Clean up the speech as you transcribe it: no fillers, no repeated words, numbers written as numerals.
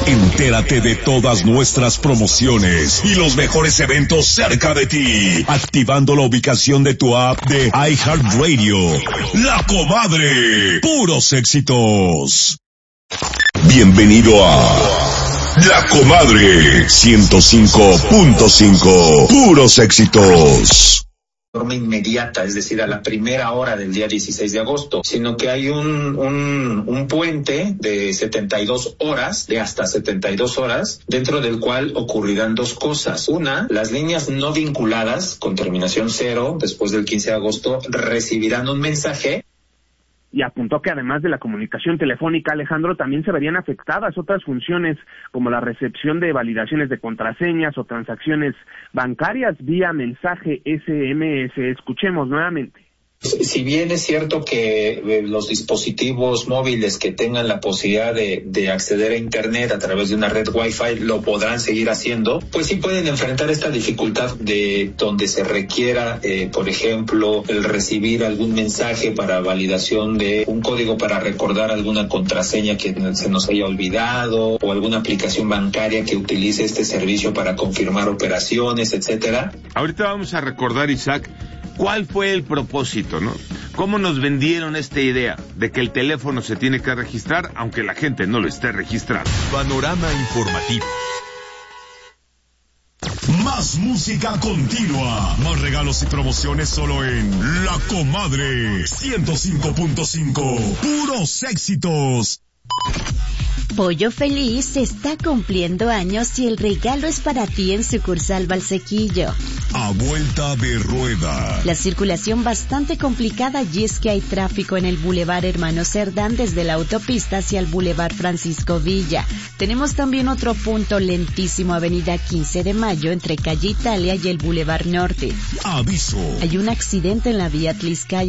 Entérate de todas nuestras promociones y los mejores eventos cerca de ti, activando la ubicación de tu app de iHeartRadio. La Comadre, puros éxitos. Bienvenido a La Comadre 105.5, puros éxitos. Forma inmediata, es decir, a la primera hora del día 16 de agosto, sino que hay un puente de 72 horas, de hasta 72 horas, dentro del cual ocurrirán dos cosas. Una, las líneas no vinculadas con terminación 0 después del 15 de agosto recibirán un mensaje. Y apuntó que además de la comunicación telefónica, Alejandro, también se verían afectadas otras funciones como la recepción de validaciones de contraseñas o transacciones bancarias vía mensaje SMS. Escuchemos nuevamente. Si bien es cierto que los dispositivos móviles que tengan la posibilidad de acceder a Internet a través de una red Wi-Fi lo podrán seguir haciendo, pues sí pueden enfrentar esta dificultad de donde se requiera, por ejemplo, el recibir algún mensaje para validación de un código para recordar alguna contraseña que se nos haya olvidado o alguna aplicación bancaria que utilice este servicio para confirmar operaciones, etcétera. Ahorita vamos a recordar, Isaac, ¿cuál fue el propósito, no? ¿Cómo nos vendieron esta idea de que el teléfono se tiene que registrar aunque la gente no lo esté registrando? Panorama informativo. Más música continua. Más regalos y promociones solo en La Comadre 105.5. Puros éxitos. Pollo Feliz está cumpliendo años y el regalo es para ti en sucursal Valsequillo. A vuelta de rueda. La circulación bastante complicada y es que hay tráfico en el Boulevard Hermano Cerdán desde la autopista hacia el Boulevard Francisco Villa. Tenemos también otro punto lentísimo, Avenida 15 de Mayo entre Calle Italia y el Boulevard Norte. Aviso. Hay un accidente en la vía Tliscaya